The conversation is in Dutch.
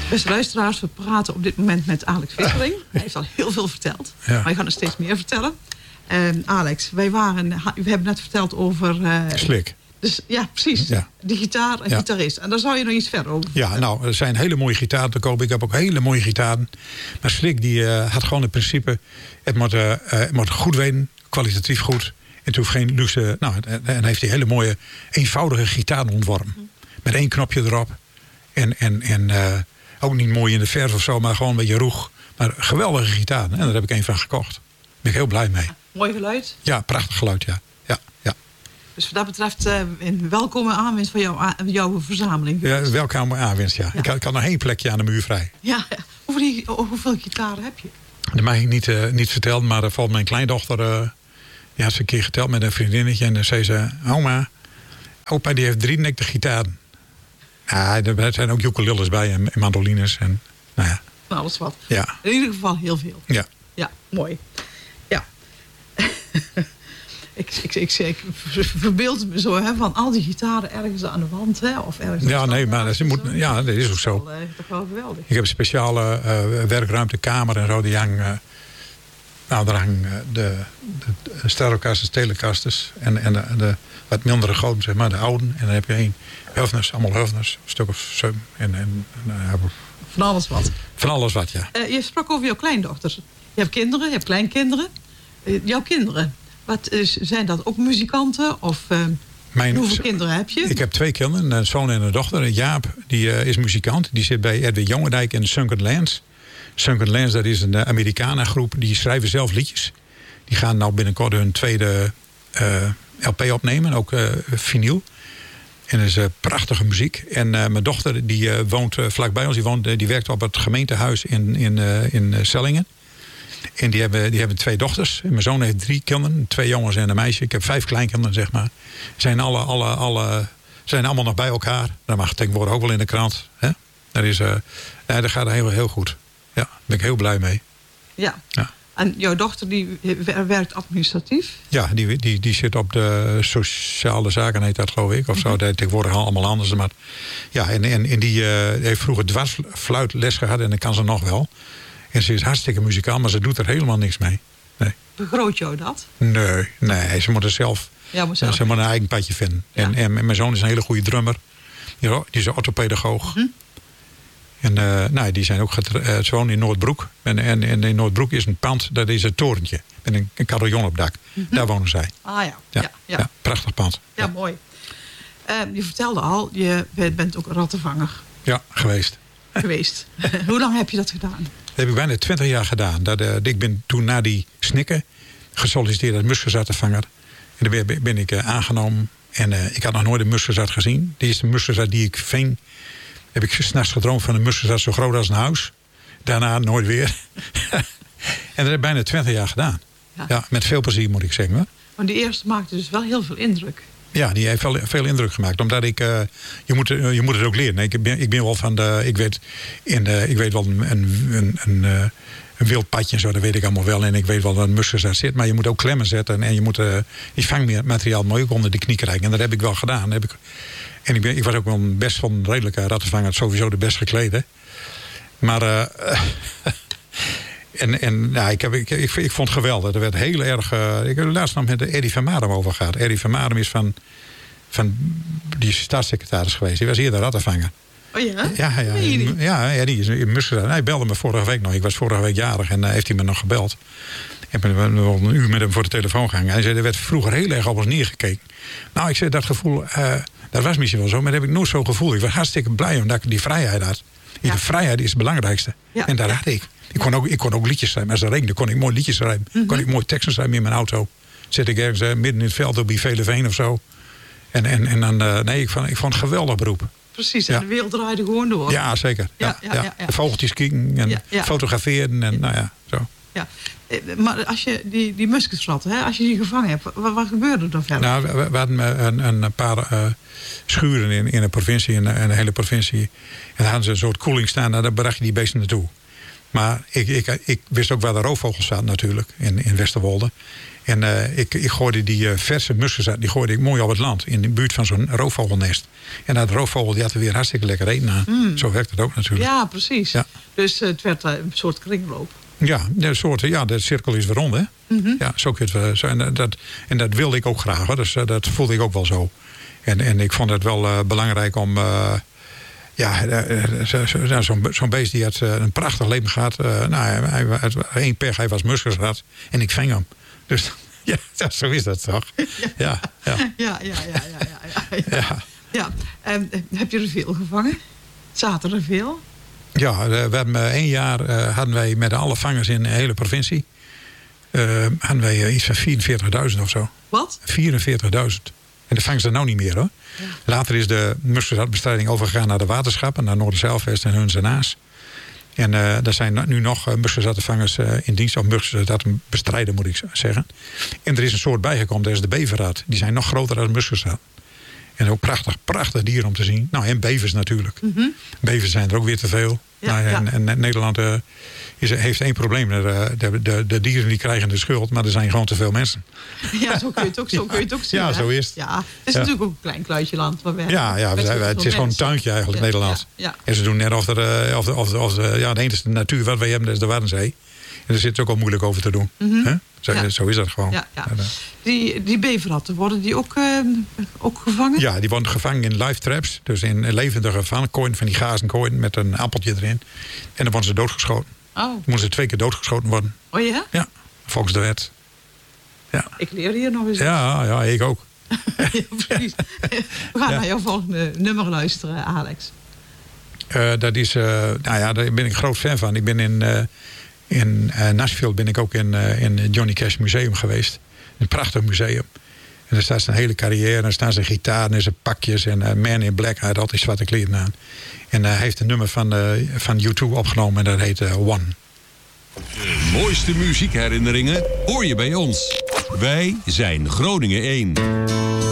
Beste luisteraars, we praten op dit moment met Alex Vittering. Hij heeft al heel veel verteld, maar hij gaat nog steeds meer vertellen. Alex, we hebben net verteld over... Slik. Dus, ja, precies. Ja. De gitaar en gitarist. En daar zou je nog iets verder over vertellen. Ja, nou, er zijn hele mooie gitaren te kopen. Ik heb ook hele mooie gitaren. Maar Slik die had gewoon het principe... Het moet goed weten, kwalitatief goed. En het hoeft geen luxe... Nou, en heeft hij hele mooie, eenvoudige gitaren ontworpen. Met 1 knopje erop. En ook niet mooi in de verf of zo, maar gewoon een beetje roeg. Maar geweldige gitaren. En daar heb ik 1 van gekocht. Daar ben ik heel blij mee. Mooi geluid? Ja, prachtig geluid, ja. Dus wat dat betreft een welkome aanwinst van jouw verzameling. Ja, welkome aanwinst, ja. Ik had nog 1 plekje aan de muur vrij. Ja, hoeveel gitaren heb je? Dat mag ik niet vertellen, maar er valt mijn kleindochter... die had ze een keer geteld met een vriendinnetje. En dan zei ze, opa die heeft 93 gitaren. Ja, er zijn ook ukuleles bij en mandolines. En, nou ja. Alles wat. Ja. In ieder geval heel veel. Ja. Ja, mooi. Ja. Ik verbeeld me zo van al die gitaren ergens aan de wand. Of ergens ja, nee, maar dat is ook zo. Toch wel geweldig. Ik heb een speciale werkruimte, kamer en zo. Die hangen, daar hangen de stereokasters, telekasters. En de wat mindere grote, zeg maar, de oude. En dan heb je 1 Hufners, allemaal Hufners. Een stuk of 7. Van alles wat. Van alles wat, ja. Je sprak over jouw kleindochters. Je hebt kinderen, je hebt kleinkinderen. Jouw kinderen... zijn dat ook muzikanten? Of hoeveel kinderen heb je? Ik heb 2 kinderen, een zoon en een dochter. Jaap die is muzikant. Die zit bij Edwin Jongendijk in Sunken Lands. Sunken Lands, dat is een Amerikanengroep. Die schrijven zelf liedjes. Die gaan nou binnenkort hun 2e LP opnemen. Ook vinyl. En dat is prachtige muziek. En mijn dochter die woont vlakbij ons. Die werkt op het gemeentehuis in Sellingen. En die hebben 2 dochters. Mijn zoon heeft 3 kinderen. 2 jongens en een meisje. Ik heb 5 kleinkinderen, zeg maar. Zijn allemaal nog bij elkaar. Dat mag tegenwoordig ook wel in de krant. Hè? Dat gaat heel, heel goed. Ja, daar ben ik heel blij mee. Ja. En jouw dochter die werkt administratief? Ja, die zit op de sociale zaken, heet dat geloof ik. Of zo. Dat tegenwoordig allemaal anders. Maar, ja, en die heeft vroeger dwarsfluitles gehad. En dat kan ze nog wel. En ze is hartstikke muzikaal, maar ze doet er helemaal niks mee. Nee. Begroot jou dat? Nee, ze moet er zelf... Ze moet een eigen padje vinden. Ja. En mijn zoon is een hele goede drummer. Die is een orthopedagoog. En die zijn ook ze wonen in Noordbroek. En in Noordbroek is een pand, dat is een torentje. Met een carillon op dak. Daar wonen zij. Ah ja. Prachtig pand. Ja, mooi. Je vertelde al, je bent ook rattenvanger. Ja, geweest. Hoe lang heb je dat gedaan? Dat heb ik bijna 20 jaar gedaan. Ik ben toen na die snikken gesolliciteerd als muskusrattenvanger. En daar ben ik aangenomen. En ik had nog nooit een muskusrat gezien. De eerste muskusrat die ik ving, heb ik 's nachts gedroomd van een muskusrat zo groot als een huis. Daarna nooit weer. En dat heb ik bijna 20 jaar gedaan. Ja, met veel plezier moet ik zeggen. Hoor. Maar die eerste maakte dus wel heel veel indruk. Ja, die heeft veel indruk gemaakt. Omdat je moet het ook leren. Ik ben wel van de... Ik weet wel een wild padje en zo, dat weet ik allemaal wel. En ik weet wel dat een muskusrat zit. Maar je moet ook klemmen zetten. En je moet die vangmateriaal mooi ook onder de knie krijgen. En dat heb ik wel gedaan. Ik was ook wel best van een redelijke rattenvanger. Sowieso de best geklede. Maar... Ik vond het geweldig. Er werd heel erg... ik heb er laatst nog met Eddie van Marum over gehad. Eddie van Marum is van die staatssecretaris geweest. Die was eerder rattenvanger. Oh ja? Ja, die is in Musselstad. Hij belde me vorige week nog. Ik was vorige week jarig en heeft hij me nog gebeld. Ik ben een uur met hem voor de telefoon gegaan. Hij zei, er werd vroeger heel erg op ons neergekeken. Nou, ik zei, dat gevoel... dat was misschien wel zo, maar dat heb ik nooit zo gevoeld. Ik was hartstikke blij omdat ik die vrijheid had. Ja. De vrijheid is het belangrijkste. Ja. En daar had ik. Ik kon ook liedjes schrijven. Als het regende kon ik mooi liedjes schrijven. Kon ik mooi teksten schrijven in mijn auto. Zit ik ergens midden in het veld op die Veleveen of zo. En dan... ik vond het een geweldig beroep. Precies, en de wereld draaide gewoon door. Ja, zeker. Ja. De vogeltjes kijken en fotograferen en zo. Ja. Maar als je die muskusratten, als je die gevangen hebt, wat gebeurde er dan verder? Nou, we hadden een paar schuren in de provincie, in een hele provincie. En daar hadden ze een soort koeling staan, daar bracht je die beesten naartoe. Maar ik wist ook waar de roofvogels zaten natuurlijk, in Westerwolde. En ik gooide die verse muskusratten, die gooide ik mooi op het land. In de buurt van zo'n roofvogelnest. En dat roofvogel die had er weer hartstikke lekker eten aan. Zo werkt het ook natuurlijk. Ja, precies. Ja. Dus het werd een soort kringloop. Ja, de cirkel is weer rond, hè? Ja, zo kun je het. En dat wilde ik ook graag, hoor. Dus dat voelde ik ook wel zo. En ik vond het wel belangrijk om... zo'n beest die had een prachtig leven gehad. Hij had één pech, hij was muskusrat. En ik ving hem. Dus ja, zo is dat toch? Ja. Heb je er veel gevangen? Zaten er veel? Ja, we hebben 1 jaar hadden wij met alle vangers in de hele provincie... hadden wij iets van 44.000 of zo. Wat? 44.000. En dat vangen ze nou niet meer, hoor. Ja. Later is de muskusratbestrijding overgegaan naar de waterschappen... naar Noorderzijlvest en Huns en Aas. En er zijn nu nog muskusrattenvangers in dienst... of muskusratten bestrijden, moet ik zeggen. En er is een soort bijgekomen, dat is de beverrat. Die zijn nog groter dan muskusrat. En ook prachtig dier om te zien. Nou, en bevers natuurlijk. Bevers zijn er ook weer te veel. En Nederland heeft 1 probleem. De dieren die krijgen de schuld, maar er zijn gewoon te veel mensen. Ja, zo kun je het ook zien. Ja, zo is het. Ja, het is natuurlijk ook een klein kluitje land. Het is gewoon een tuintje eigenlijk, Nederland. Ja. En ze doen net of de enige natuur wat wij hebben, is de Waddenzee. En daar zit het ook al moeilijk over te doen. Zo is dat gewoon. Ja. Die beverratten, worden die ook gevangen? Ja, die worden gevangen in live traps. Dus in levendige kooien, van die gazen kooien met een appeltje erin. En dan worden ze doodgeschoten. Dan moeten ze 2 keer doodgeschoten worden. Oh ja? Ja, volgens de wet. Ja. Ik leer hier nog eens. Ja, ik ook. Ja, precies. We gaan naar jouw volgende nummer luisteren, Alex. Dat is, daar ben ik groot fan van. Ik ben in Nashville ben ik ook in Johnny Cash Museum geweest. Een prachtig museum. En daar staat zijn hele carrière. En daar staan zijn gitaar en zijn pakjes. En Man in Black, hij had altijd zwarte kleren aan. En hij heeft een nummer van U2 opgenomen. En dat heet One. De mooiste muziekherinneringen hoor je bij ons. Wij zijn Groningen 1.